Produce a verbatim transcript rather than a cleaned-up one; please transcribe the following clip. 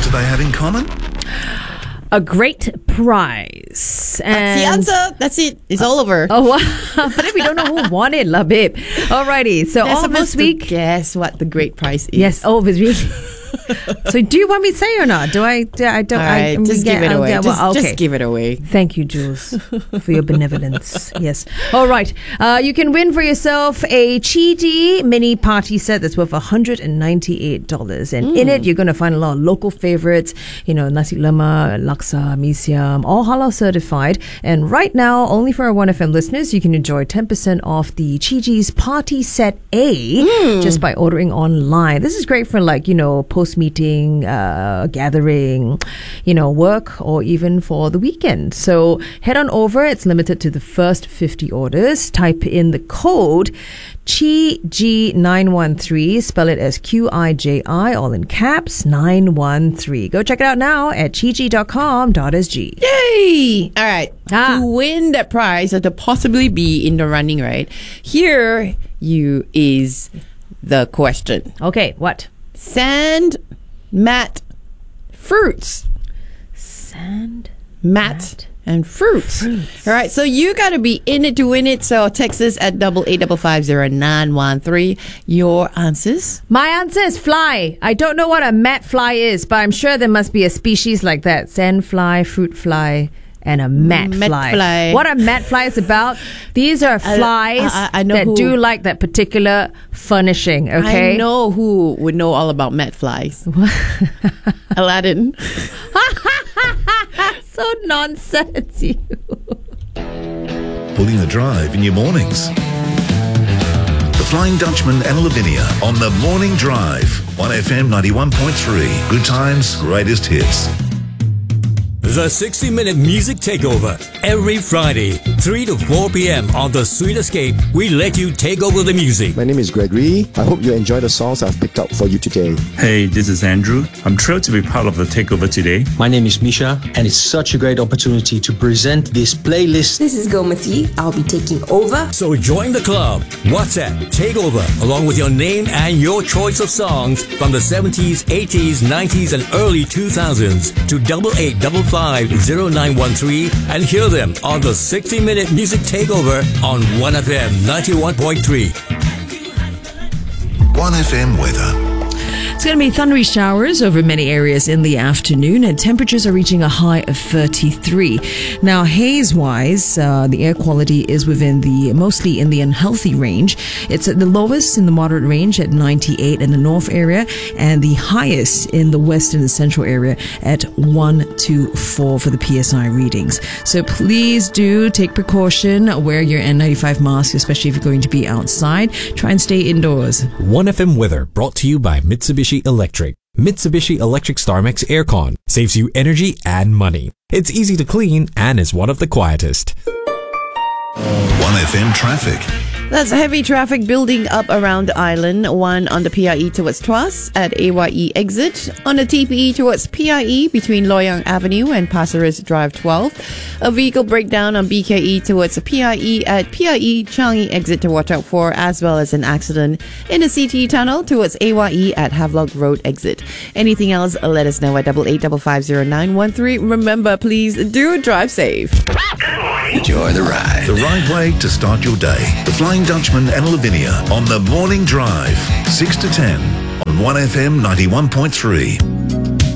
do they have in common? A great prize. That's the answer. That's it. It's all over. Oh, wow. But then we don't know who won it, la babe. Alrighty. So They're all supposed this week. to guess what the great prize is. Yes. Oh, it's really. So do you want me to say or not? Do I? Do I don't. All right, I, just get, give it I'll away. get- just, well, okay. just give it away. Thank you, Jules, for your benevolence. Yes. All right. Uh, you can win for yourself a Chiji mini party set that's worth one hundred ninety-eight dollars. And mm. in it, you're going to find a lot of local favorites, you know, nasi lemak, laksa, mee siam, all halal certified. And right now, only for our one F M listeners, you can enjoy ten percent off the Chiji's Party Set A mm. just by ordering online. This is great for, like, you know, post-meeting, uh, gathering, you know, work, or even for the weekend. So head on over. It's limited to the first fifty orders. Type in the code Chi G nine one three, spell it as Q I J I, all in caps, nine one three. Go check it out now at chi ji dot com dot s g. Yay! All right. Ah. To win that prize or to possibly be in the running, right? Here you is the question. Okay, what? Sand, mat, fruits. Sand, Mat, mat, and fruits. fruits. All right, so you got to be in it to win it. So text us at double eight double five zero nine one three. Your answers. My answer is fly. I don't know what a mat fly is, but I'm sure there must be a species like that. Sand fly, fruit fly, and a mat, Mat fly. fly. What a mat fly is about? These are flies I- I know that who- do like that particular furnishing, okay? I know who would know all about mat flies. Aladdin. So nonsense, you. Pulling the drive in your mornings. The Flying Dutchman and Lavinia on the Morning Drive. one F M ninety-one point three. Good times, greatest hits. The sixty minute Music Takeover. Every Friday, three to four p.m. on The Sweet Escape, we let you take over the music. My name is Gregory. I hope you enjoy the songs I've picked out for you today. Hey, this is Andrew. I'm thrilled to be part of the takeover today. My name is Misha, and it's such a great opportunity to present this playlist. This is Gomati. I'll be taking over. So join the club. WhatsApp Takeover along with your name and your choice of songs from the seventies, eighties, nineties, and early two thousands to double eight double five zero nine one three and hear them on the sixty minute Music Takeover on one F M ninety-one point three. one F M weather. It's going to be thundery showers over many areas in the afternoon, and temperatures are reaching a high of thirty-three. Now, haze-wise, uh, the air quality is within the mostly in the unhealthy range. It's at the lowest in the moderate range at ninety-eight in the north area, and the highest in the west and the central area at one to four for the P S I readings. So please do take precaution, wear your N ninety-five mask, especially if you're going to be outside. Try and stay indoors. one F M weather brought to you by Mitsubishi Electric. Mitsubishi Electric StarMax Aircon saves you energy and money. It's easy to clean and is one of the quietest. one F M traffic. That's heavy traffic building up around the island. One on the P I E towards Tuas at A Y E exit. On the T P E towards P I E between Loyang Avenue and Pasir Ris Drive twelve. A vehicle breakdown on B K E towards the P I E at P I E Changi exit to watch out for, as well as an accident in the C T tunnel towards A Y E at Havelock Road exit. Anything else, let us know at double eight double five zero nine one three. Remember, please do drive safe. Enjoy the ride. The right way to start your day. The Flying Dutchman and Lavinia on the Morning Drive. six to ten on one F M ninety-one point three.